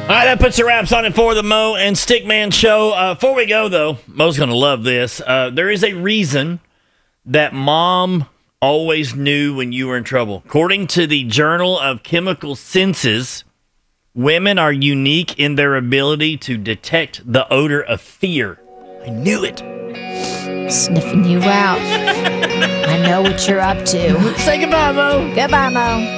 All right, that puts the wraps on it for the Mo and Stickman show. Before we go, though, Mo's going to love this. There is a reason that Mom always knew when you were in trouble. According to the Journal of Chemical Senses, women are unique in their ability to detect the odor of fear. I knew it. Sniffing you out. I know what you're up to. Say goodbye, Mo. Goodbye, Mo.